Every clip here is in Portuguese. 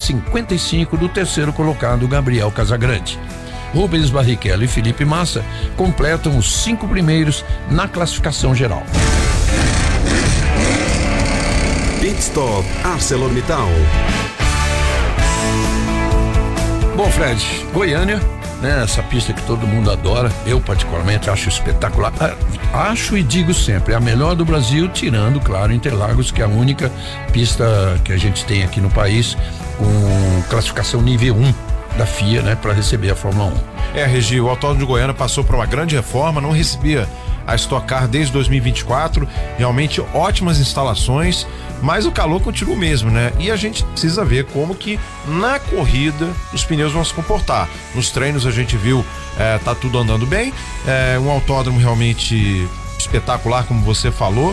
55 do terceiro colocado, Gabriel Casagrande. Rubens Barrichello e Felipe Massa completam os 5 primeiros na classificação geral. Pit Stop ArcelorMittal. Bom, Fred, Goiânia, né? Essa pista que todo mundo adora, eu particularmente acho espetacular. Acho e digo sempre, é a melhor do Brasil, tirando, claro, Interlagos, que é a única pista que a gente tem aqui no país com classificação nível 1 da FIA, né, para receber a Fórmula 1. Regi, o Autódromo de Goiânia passou por uma grande reforma, não recebia a Stock Car desde 2024, realmente ótimas instalações, mas o calor continua o mesmo, né? E a gente precisa ver como que na corrida os pneus vão se comportar. Nos treinos a gente viu, tá tudo andando bem, um autódromo realmente espetacular, como você falou,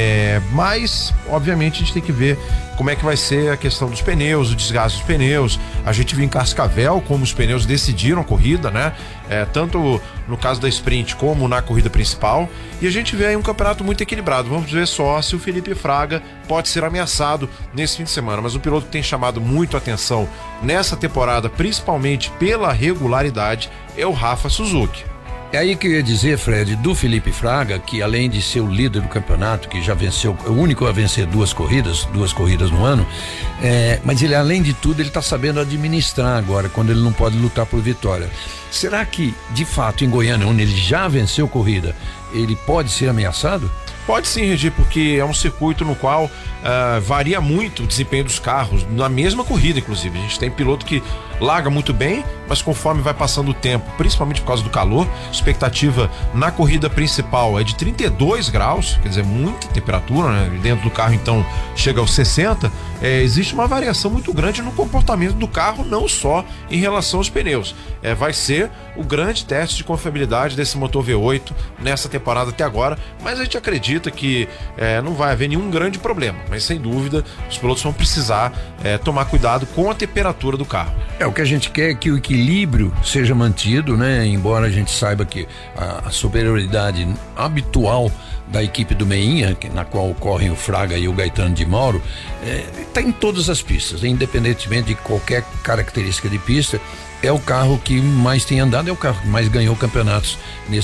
mas obviamente a gente tem que ver como é que vai ser a questão dos pneus, o desgaste dos pneus. A gente viu em Cascavel como os pneus decidiram a corrida, né? Tanto no caso da sprint como na corrida principal, e a gente vê aí um campeonato muito equilibrado. Vamos ver só se o Felipe Fraga pode ser ameaçado nesse fim de semana, mas o piloto que tem chamado muito atenção nessa temporada, principalmente pela regularidade, é o Rafa Suzuki. É aí que eu ia dizer, Fred, do Felipe Fraga, que além de ser o líder do campeonato, que já venceu, o único a vencer duas corridas no ano, mas ele, além de tudo, ele tá sabendo administrar agora, quando ele não pode lutar por vitória. Será que, de fato, em Goiânia, onde ele já venceu corrida, ele pode ser ameaçado? Pode sim, Regi, porque é um circuito no qual varia muito o desempenho dos carros, na mesma corrida, inclusive. A gente tem piloto que larga muito bem, mas conforme vai passando o tempo, principalmente por causa do calor, expectativa na corrida principal é de 32 graus, quer dizer, muita temperatura, né? Dentro do carro, então, chega aos 60. Existe uma variação muito grande no comportamento do carro, não só em relação aos pneus. Vai ser o grande teste de confiabilidade desse motor V8 nessa temporada até agora, mas a gente acredita que não vai haver nenhum grande problema, mas sem dúvida os pilotos vão precisar tomar cuidado com a temperatura do carro. O que a gente quer é que o equilíbrio seja mantido, né? Embora a gente saiba que a superioridade habitual da equipe do Meinha, na qual correm o Fraga e o Gaetano de Mauro, está em todas as pistas, independentemente de qualquer característica de pista. É o carro que mais tem andado, é o carro que mais ganhou campeonatos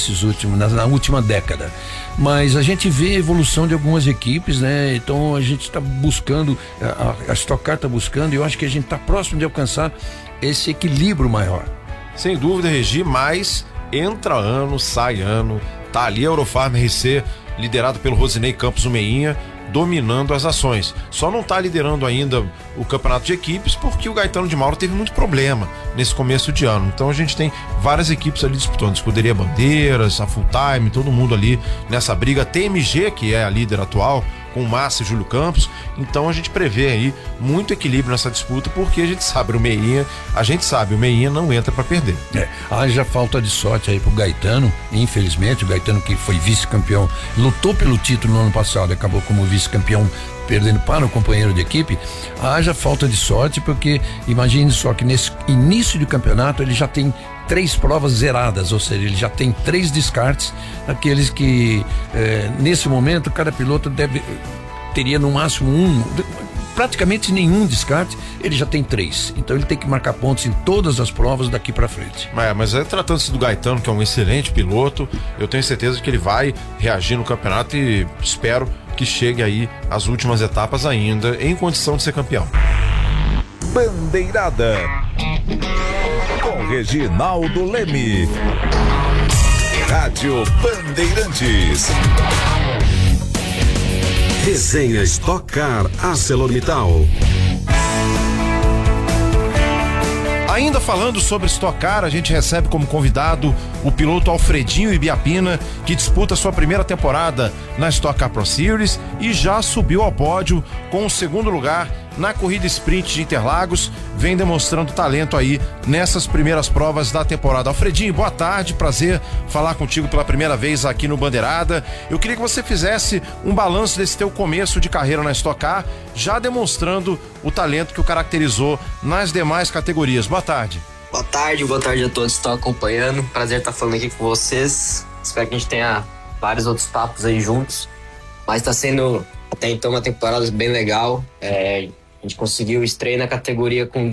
na última década. Mas a gente vê a evolução de algumas equipes, né? Então a gente está buscando, a Stock Car está buscando, e eu acho que a gente está próximo de alcançar esse equilíbrio maior. Sem dúvida, Regi, mas entra ano, sai ano, tá ali a Eurofarm RC, liderado pelo Rosinei Campos Meinha, dominando as ações. Só não está liderando ainda o campeonato de equipes porque o Gaetano de Mauro teve muito problema nesse começo de ano. Então a gente tem várias equipes ali disputando, Escuderia Bandeiras, a Full Time, todo mundo ali nessa briga. TMG, que é a líder atual, com Massa e Júlio Campos. Então a gente prevê aí muito equilíbrio nessa disputa, porque a gente sabe, o Meinha não entra para perder. Haja falta de sorte aí pro Gaetano, infelizmente. O Gaetano, que foi vice-campeão, lutou pelo título no ano passado, acabou como vice-campeão, perdendo para o companheiro de equipe. Haja falta de sorte, porque imagine só que nesse início de campeonato ele já tem 3 provas zeradas, ou seja, ele já tem 3 descartes, daqueles que nesse momento cada piloto teria no máximo praticamente nenhum descarte, ele já tem 3, então ele tem que marcar pontos em todas as provas daqui para frente. Mas tratando-se do Gaetano, que é um excelente piloto, eu tenho certeza que ele vai reagir no campeonato e espero que chegue aí às últimas etapas ainda em condição de ser campeão. Bandeirada com Reginaldo Leme. Rádio Bandeirantes. Resenha Stock Car ArcelorMittal. Ainda falando sobre Stock Car, a gente recebe como convidado o piloto Alfredinho Ibiapina, que disputa sua primeira temporada na Stock Car Pro Series e já subiu ao pódio com o 2º lugar na corrida sprint de Interlagos, vem demonstrando talento aí nessas primeiras provas da temporada. Alfredinho, boa tarde, prazer falar contigo pela primeira vez aqui no Bandeirada. Eu queria que você fizesse um balanço desse teu começo de carreira na Stock Car, já demonstrando o talento que o caracterizou nas demais categorias. Boa tarde. Boa tarde a todos que estão acompanhando. Prazer estar falando aqui com vocês. Espero que a gente tenha vários outros papos aí juntos. Mas está sendo até então uma temporada bem legal. A gente conseguiu estreia na categoria com